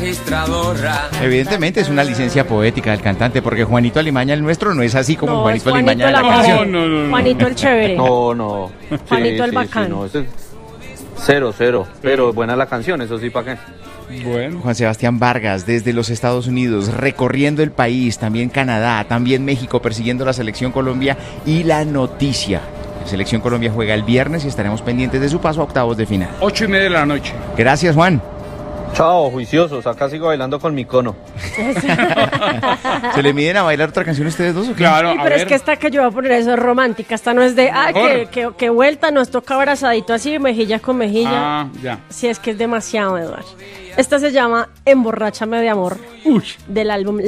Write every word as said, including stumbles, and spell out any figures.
registradora. Evidentemente es una licencia poética del cantante, porque Juanito Alimaña, el nuestro, no es así como No, Juanito es Juanito Alimaña de la la canción. No, no, no. Juanito el chévere. No, no. Juanito el bacán. no, eso es cero, cero. Pero buena la canción, eso sí, ¿para qué? Bueno. Juan Sebastián Vargas, desde los Estados Unidos, recorriendo el país, también Canadá, también México, persiguiendo la Selección Colombia y la noticia. La Selección Colombia juega el viernes y estaremos pendientes de su paso a octavos de final. Ocho y media de la noche. Gracias, Juan. Chao, juiciosos. Acá sigo bailando con mi cono. ¿Se le miden a bailar otra canción ustedes dos o qué? Claro, Sí, a pero ver. es que esta que yo voy a poner eso es romántica. Esta no es de, ah, que, Mejor. que, que vuelta, nos toca abrazadito así, mejilla con mejilla. Ah, ya. Sí, es que es demasiado, Eduardo. Esta se llama Emborráchame de amor, Uy. del álbum